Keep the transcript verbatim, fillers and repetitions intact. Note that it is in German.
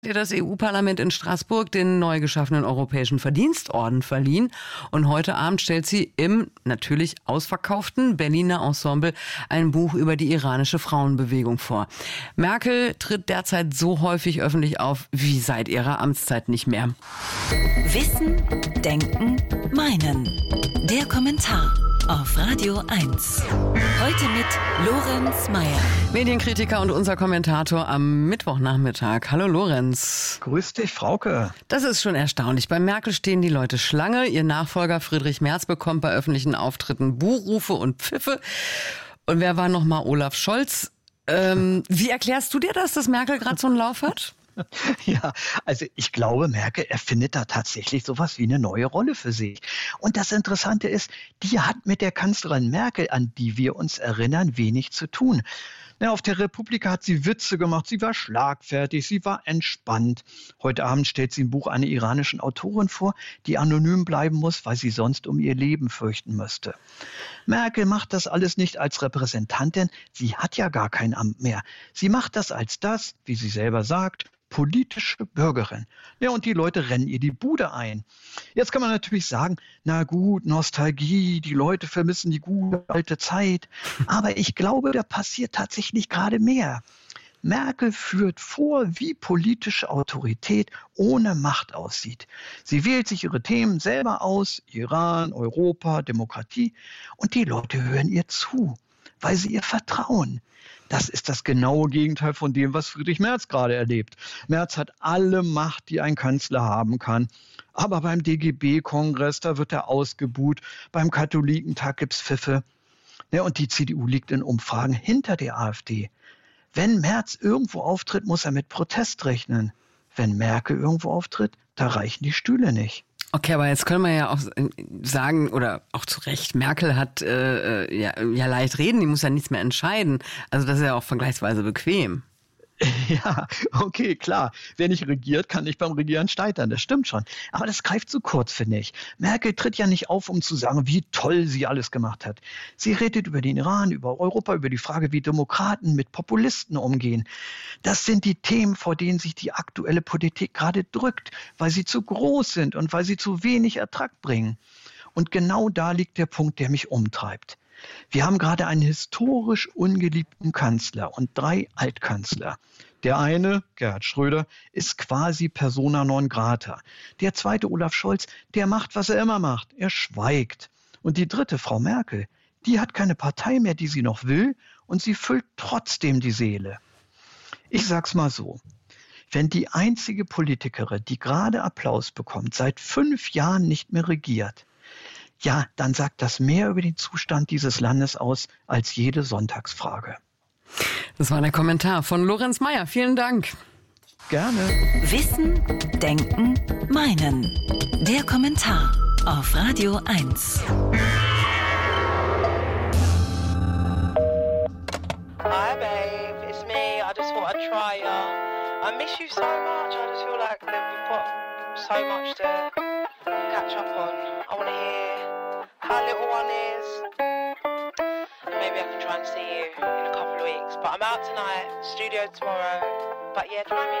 Ihr das E U-Parlament in Straßburg den neu geschaffenen Europäischen Verdienstorden verliehen. Und heute Abend stellt sie im natürlich ausverkauften Berliner Ensemble ein Buch über die iranische Frauenbewegung vor. Merkel tritt derzeit so häufig öffentlich auf wie seit ihrer Amtszeit nicht mehr. Wissen, Denken, Meinen. Der Kommentar auf Radio eins. Heute mit Lorenz Meyer. Medienkritiker und unser Kommentator am Mittwochnachmittag. Hallo Lorenz. Grüß dich, Frauke. Das ist schon erstaunlich. Bei Merkel stehen die Leute Schlange. Ihr Nachfolger Friedrich Merz bekommt bei öffentlichen Auftritten Buhrufe und Pfiffe. Und wer war noch mal Olaf Scholz? Ähm, wie erklärst du dir das, dass Merkel gerade so einen Lauf hat? Ja, also ich glaube, Merkel erfindet da tatsächlich sowas wie eine neue Rolle für sich. Und das Interessante ist, die hat mit der Kanzlerin Merkel, an die wir uns erinnern, wenig zu tun. Ja, auf der Republika hat sie Witze gemacht, sie war schlagfertig, sie war entspannt. Heute Abend stellt sie ein Buch einer iranischen Autorin vor, die anonym bleiben muss, weil sie sonst um ihr Leben fürchten müsste. Merkel macht das alles nicht als Repräsentantin, sie hat ja gar kein Amt mehr. Sie macht das als das, wie sie selber sagt, politische Bürgerin. Ja, und die Leute rennen ihr die Bude ein. Jetzt kann man natürlich sagen, na gut, Nostalgie, die Leute vermissen die gute alte Zeit. Aber ich glaube, da passiert tatsächlich gerade mehr. Merkel führt vor, wie politische Autorität ohne Macht aussieht. Sie wählt sich ihre Themen selber aus, Iran, Europa, Demokratie, und die Leute hören ihr zu, weil sie ihr vertrauen. Das ist das genaue Gegenteil von dem, was Friedrich Merz gerade erlebt. Merz hat alle Macht, die ein Kanzler haben kann. Aber beim D G B-Kongress, da wird er ausgebuht. Beim Katholikentag gibt's Pfiffe. Ja, und die C D U liegt in Umfragen hinter der AfD. Wenn Merz irgendwo auftritt, muss er mit Protest rechnen. Wenn Merkel irgendwo auftritt, da reichen die Stühle nicht. Okay, aber jetzt können wir ja auch sagen, oder auch zu Recht, Merkel hat äh, ja, ja leicht reden, die muss ja nichts mehr entscheiden. Also das ist ja auch vergleichsweise bequem. Ja, okay, klar. Wer nicht regiert, kann nicht beim Regieren scheitern. Das stimmt schon. Aber das greift zu kurz, finde ich. Merkel tritt ja nicht auf, um zu sagen, wie toll sie alles gemacht hat. Sie redet über den Iran, über Europa, über die Frage, wie Demokraten mit Populisten umgehen. Das sind die Themen, vor denen sich die aktuelle Politik gerade drückt, weil sie zu groß sind und weil sie zu wenig Ertrag bringen. Und genau da liegt der Punkt, der mich umtreibt. Wir haben gerade einen historisch ungeliebten Kanzler und drei Altkanzler. Der eine, Gerhard Schröder, ist quasi persona non grata. Der zweite, Olaf Scholz, der macht, was er immer macht. Er schweigt. Und die dritte, Frau Merkel, die hat keine Partei mehr, die sie noch will, und sie füllt trotzdem die Seele. Ich sag's mal so. Wenn die einzige Politikerin, die gerade Applaus bekommt, seit fünf Jahren nicht mehr regiert, ja, dann sagt das mehr über den Zustand dieses Landes aus als jede Sonntagsfrage. Das war der Kommentar von Lorenz Meyer. Vielen Dank. Gerne. Wissen, Denken, Meinen. Der Kommentar auf Radio eins. Hi babe, it's me. I just thought I'd try ya. I miss you so much. I just feel like we've got so much to catch up on. I want to hear how little one is. And maybe I can try and see you in a couple of weeks. But I'm out tonight, studio tomorrow. But yeah, try me